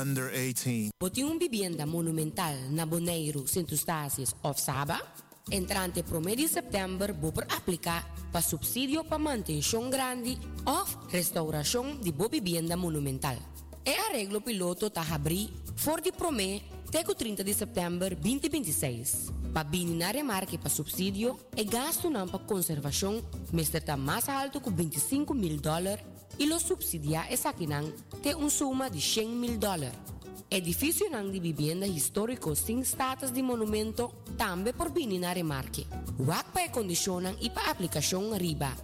under 18. Botiun vivienda monumental na Bonaire, Sint-Eustatius of Saba? Entrante promedio september boper aplica pa subsidio pa manutención grande of restauración de bo vivienda monumental. E arreglo piloto ta abri for di prome teco 30 de september 2026. Pa bini na remarque pa subsidio e gasto nan pa conservación mister ta mas alto ku $25,000 e lo subsidia e sakinang te un suma di $100,000. Edificio nang di vivienda histórico sin status di monumento tambe por bini na remarque. Wak pa e condicionang ipa applicación riba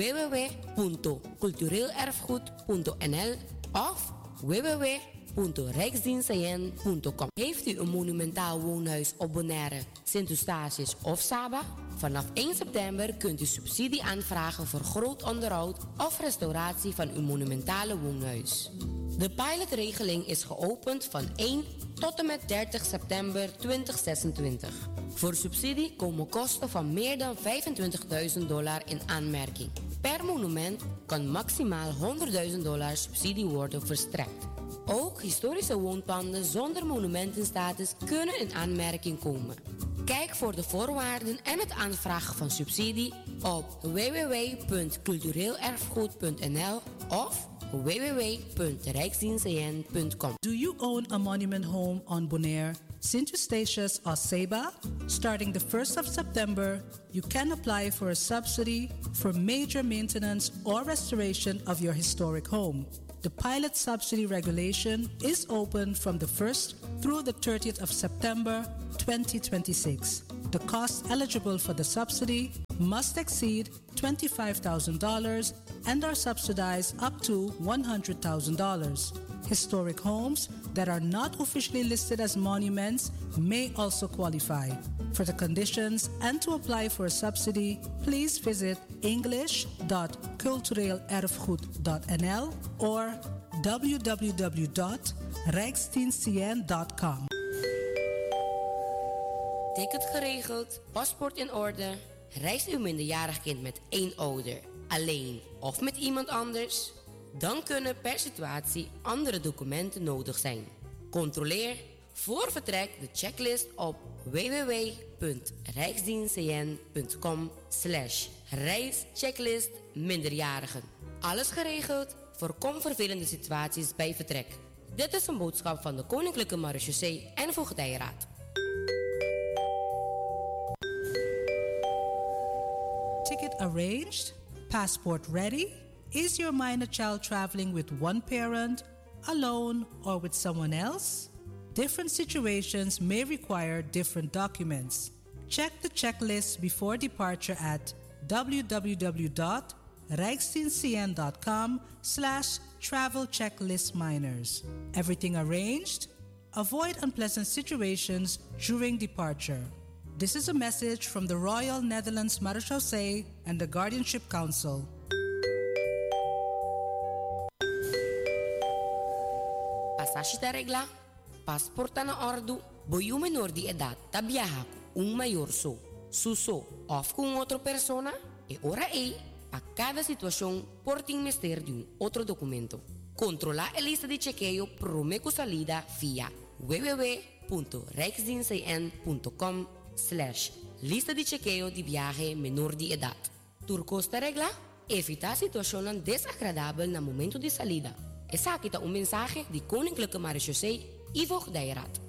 www.cultureelerfgoed.nl of www.rijksdienstcn.com. Heeft u een monumentaal woonhuis op Bonaire, Sint-Eustatius of Saba? Vanaf 1 september kunt u subsidie aanvragen voor groot onderhoud of restauratie van uw monumentale woonhuis. De pilotregeling is geopend van 1 tot en met 30 september 2026. Voor subsidie komen kosten van meer dan $25,000 in aanmerking. Per monument kan maximaal $100,000 subsidie worden verstrekt. Ook historische woonpanden zonder monumentenstatus kunnen in aanmerking komen. Kijk voor de voorwaarden en het aanvragen van subsidie op www.cultureelerfgoed.nl of www.rijksdienstcn.com. Do you own a monument home on Bonaire, Sint-Eustatius or Saba? Starting the 1st of September, you can apply for a subsidy for major maintenance or restoration of your historic home. The pilot subsidy regulation is open from the 1st through the 30th of September 2026. The cost eligible for the subsidy must exceed $25,000 and are subsidized up to $100,000. Historic homes that are not officially listed as monuments may also qualify. For the conditions and to apply for a subsidy, please visit english.cultureelerfgoed.nl or www.rijksdienstcn.com. Ticket geregeld, paspoort in orde. Reist uw minderjarig kind met één ouder, alleen of met iemand anders? Dan kunnen per situatie andere documenten nodig zijn. Controleer voor vertrek de checklist op www.rijksdienstcn.com/reischecklist minderjarigen. Alles geregeld, voorkom vervelende situaties bij vertrek. Dit is een boodschap van de Koninklijke Marechaussee en Voogdijraad. Ticket arranged? Passport ready? Is your minor child traveling with one parent, alone, or with someone else? Different situations may require different documents. Check the checklist before departure at www.rijksdienstcn.com/travel checklist minors. Everything arranged? Avoid unpleasant situations during departure. This is a message from the Royal Netherlands Marechaussee and the Guardianship Council. Pasaje ta regla, pasporta na ordu, boyu menor de edad ta viaja con un mayor suso of con otra persona, e ora a cada situación porting mister de un otro documento. Controla la lista de chequeo promeco salida via www.rijksdienstcn.com/lista de chequeo de viaje menor de edad. Turcosta regla, evita situaciones desagradables na momento de salida. E sa kita un mensaje de Koninklijke Marechaussee e Voogdijraad.